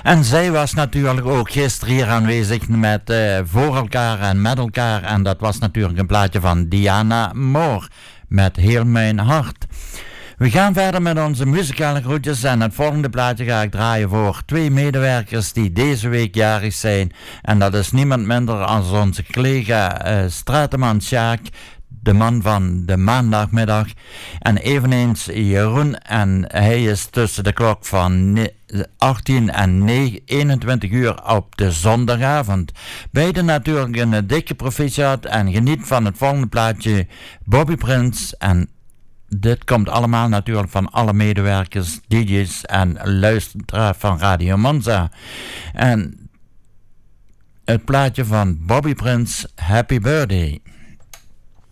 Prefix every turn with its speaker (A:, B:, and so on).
A: En zij was natuurlijk ook gisteren hier aanwezig met Voor elkaar en met elkaar. En dat was natuurlijk een plaatje van Diana Moore met Heel mijn hart. We gaan verder met onze muzikale groetjes en het volgende plaatje ga ik draaien voor 2 medewerkers die deze week jarig zijn. En dat is niemand minder dan onze collega Strateman Sjaak, de man van de maandagmiddag. En eveneens Jeroen, en hij is tussen de klok van 18 en 21 uur op de zondagavond. Beiden natuurlijk een dikke proficiat en geniet van het volgende plaatje Bobby Prince. En dit komt allemaal natuurlijk van alle medewerkers, DJ's en luisteraars van Radio Monza. En het plaatje van Bobby Prince, Happy Birthday.